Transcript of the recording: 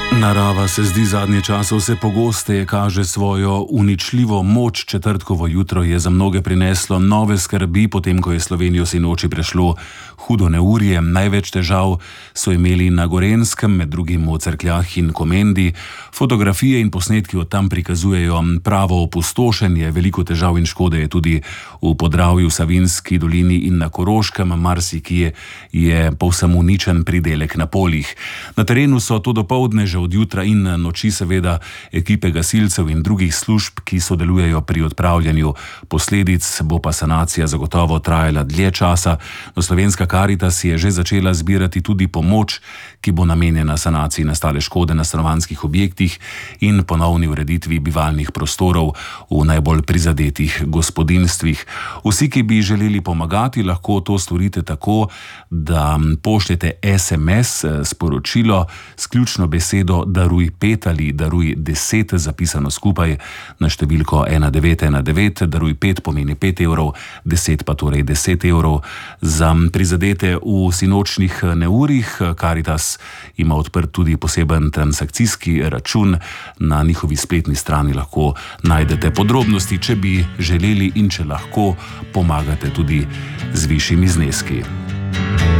Narava se zdi zadnje čase vse pogosteje kaže svojo uničljivo moč. Četrtkovo jutro je za mnoge prineslo nove skrbi, potem ko je Slovenijo sinoči prešlo hudo neurje. Največ težav so imeli na Gorenjskem, med drugim v Cerkljah in Komendi. Fotografije in posnetki od tam prikazujejo pravo opustošenje. Veliko težav in škode je tudi v Podravju, Savinjski dolini in na Koroškem. Marsikje je povsem uničen pridelek na poljih. Na terenu so to dopoldne že od jutra in noči seveda ekipe gasilcev in drugih služb, ki sodelujejo pri odpravljanju posledic, bo pa sanacija zagotovo trajala dlje časa. No, Slovenska Karitas je že začela zbirati tudi pomoč, ki bo namenjena sanaciji nastale škode na stanovanjskih objektih in ponovni ureditvi bivalnih prostorov v najbolj prizadetih gospodinjstvih. Vsi, ki bi želeli pomagati, lahko to storite tako, da pošljete SMS sporočilo s ključno besedo daruj 5 ali daruj 10 zapisano skupaj na številko 1919. Daruj 5 pomeni 5 evrov, 10 pa torej 10 evrov. Za prizadete v sinočnih neurjih Karitas ima odprt tudi poseben transakcijski račun. Na njihovi spletni strani lahko najdete podrobnosti, če bi želeli in če lahko pomagate tudi z višjimi zneski.